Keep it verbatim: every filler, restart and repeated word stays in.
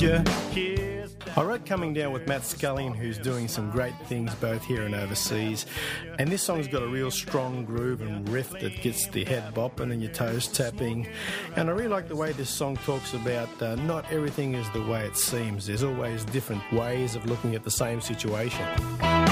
you kiss. I wrote Coming Down with Matt Scullion, who's doing some great things both here and overseas. And this song's got a real strong groove and riff that gets the head bopping and your toes tapping. And I really like the way this song talks about uh, not everything is the way it seems. There's always different ways of looking at the same situation.